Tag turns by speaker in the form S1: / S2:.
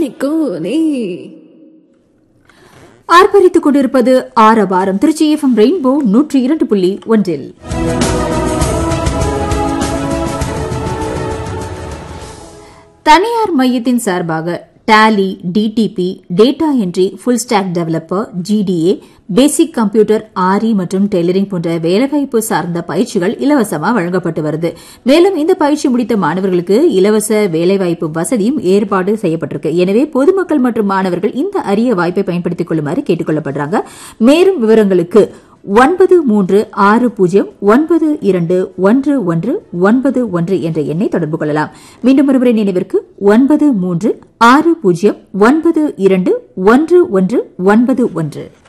S1: மாட்டிக்கோனே.
S2: ஆர்ப்பரித்துக் கொண்டிருப்பது ஆரவாரம் Trichy FM rainbow 102.1. தனியார் மையத்தின் சார்பாக tally, TDP, data entry, full stock developer, GDA, basic computer, RE மற்றும் டெய்லரிங் போன்ற வேலைவாய்ப்பு சார்ந்த பயிற்சிகள் இலவசமாக வழங்கப்பட்டு வருது. மேலும் இந்த பயிற்சி முடித்த மாணவர்களுக்கு இலவச வேலைவாய்ப்பு வசதியும் ஏற்பாடு செய்யப்பட்டிருக்கு. எனவே பொதுமக்கள் மற்றும் மாணவர்கள் இந்த அரிய வாய்ப்பை பயன்படுத்திக் கொள்ளுமாறு கேட்டுக் கொள்ளப்படுறாங்க. மேலும் விவரங்களுக்கு 9360921191 என்ற எண்ணை தொடர்பு கொள்ளலாம். மீண்டும் ஒருமுறை நினைவிற்கு 9360921191.